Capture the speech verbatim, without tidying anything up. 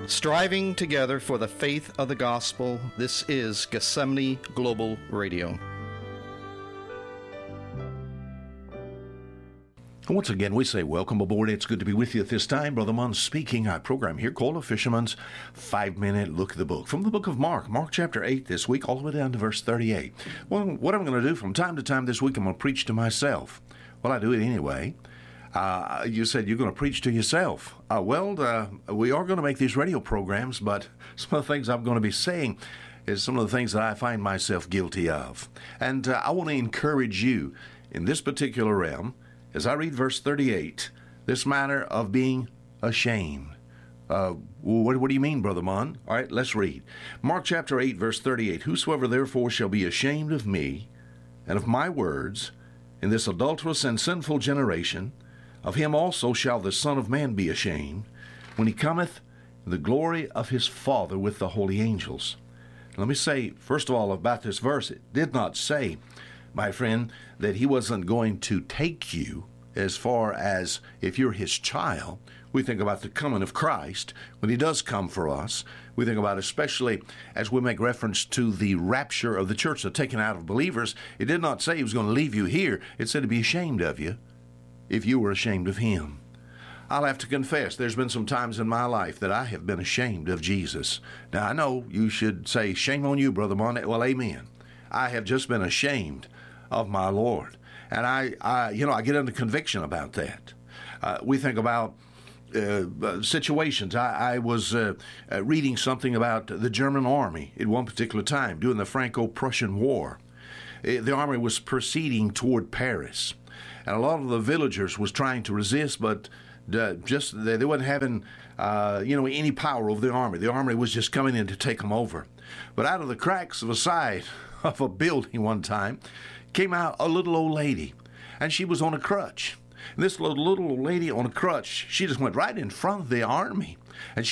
Striving together for the faith of the gospel, this is Gethsemane Global Radio. Once again, we say welcome aboard. It's good to be with you at this time. Brother Munn speaking. Our program here called A Fisherman's Five-Minute Look at the Book. From the book of Mark, Mark chapter eight this week, all the way down to verse thirty-eight. Well, what I'm going to do from time to time this week, I'm going to preach to myself. Well, I do it anyway. Uh, you said you're going to preach to yourself. Uh, well, uh, we are going to make these radio programs, but some of the things I'm going to be saying is some of the things that I find myself guilty of. And uh, I want to encourage you in this particular realm, as I read verse thirty-eight, this matter of being ashamed. Uh, what, what do you mean, Brother Munn? All right, let's read. Mark chapter eight, verse thirty-eight. Whosoever therefore shall be ashamed of me and of my words in this adulterous and sinful generation, of him also shall the Son of Man be ashamed, when he cometh in the glory of his Father with the holy angels. Let me say, first of all, about this verse, it did not say, my friend, that he wasn't going to take you as far as if you're his child. We think about the coming of Christ when he does come for us. We think about, especially as we make reference to the rapture of the church, the taking out of believers. It did not say he was going to leave you here. It said to be ashamed of you if you were ashamed of him. I'll have to confess, there's been some times in my life that I have been ashamed of Jesus. Now, I know you should say, shame on you, Brother Bonnet. Well, amen. I have just been ashamed of my Lord. And I, I you know, I get under conviction about that. Uh, we think about uh, situations. I, I was uh, uh, reading something about the German army at one particular time during the Franco-Prussian War. Uh, the army was proceeding toward Paris. And a lot of the villagers was trying to resist, but uh, just they, they wasn't having, uh, you know, any power over the army. The army was just coming in to take them over. But out of the cracks of a side of a building one time came out a little old lady, and she was on a crutch. And this little, little old lady on a crutch, she just went right in front of the army, and she